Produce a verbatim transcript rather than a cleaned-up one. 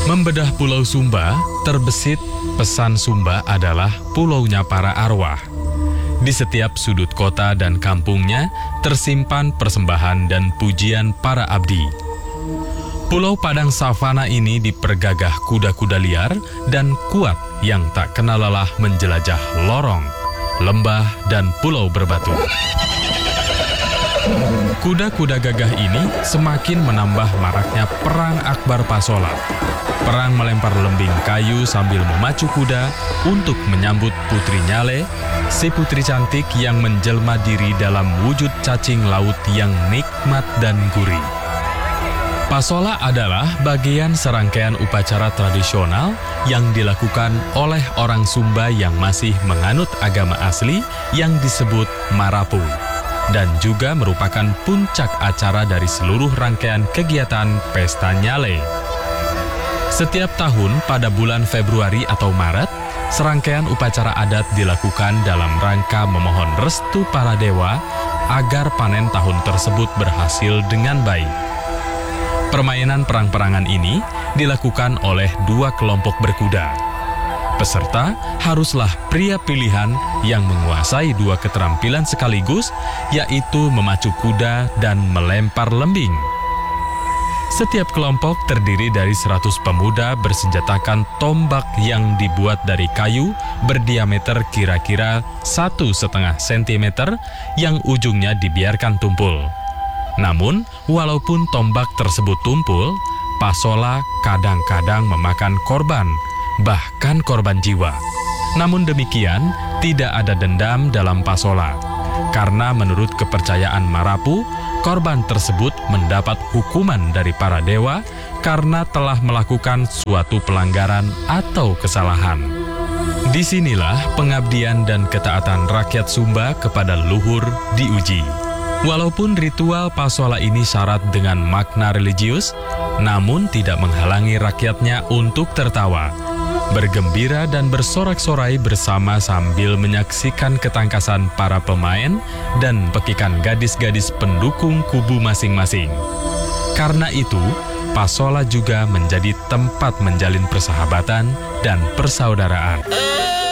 Membedah Pulau Sumba, terbesit pesan Sumba adalah pulaunya para arwah. Di setiap sudut kota dan kampungnya tersimpan persembahan dan pujian para abdi. Pulau Padang Savana ini dipergagah kuda-kuda liar dan kuat yang tak kenal lelah menjelajah lorong, lembah, dan pulau berbatu. Kuda-kuda gagah ini semakin menambah maraknya Perang Akbar Pasola. Perang melempar lembing kayu sambil memacu kuda untuk menyambut Putri Nyale, si putri cantik yang menjelma diri dalam wujud cacing laut yang nikmat dan gurih. Pasola adalah bagian serangkaian upacara tradisional yang dilakukan oleh orang Sumba yang masih menganut agama asli yang disebut Marapu, dan juga merupakan puncak acara dari seluruh rangkaian kegiatan Pesta Nyale. Setiap tahun pada bulan Februari atau Maret, serangkaian upacara adat dilakukan dalam rangka memohon restu para dewa agar panen tahun tersebut berhasil dengan baik. Permainan perang-perangan ini dilakukan oleh dua kelompok berkuda. Peserta haruslah pria pilihan yang menguasai dua keterampilan sekaligus, yaitu memacu kuda dan melempar lembing. Setiap kelompok terdiri dari seratus pemuda bersenjatakan tombak yang dibuat dari kayu berdiameter kira-kira satu setengah sentimeter yang ujungnya dibiarkan tumpul. Namun, walaupun tombak tersebut tumpul, Pasola kadang-kadang memakan korban, bahkan korban jiwa. Namun demikian, tidak ada dendam dalam Pasola, karena menurut kepercayaan Marapu, korban tersebut mendapat hukuman dari para dewa karena telah melakukan suatu pelanggaran atau kesalahan. Disinilah pengabdian dan ketaatan rakyat Sumba kepada leluhur diuji. Walaupun ritual Pasola ini syarat dengan makna religius, namun tidak menghalangi rakyatnya untuk tertawa, bergembira dan bersorak-sorai bersama sambil menyaksikan ketangkasan para pemain dan pekikan gadis-gadis pendukung kubu masing-masing. Karena itu, Pasola juga menjadi tempat menjalin persahabatan dan persaudaraan.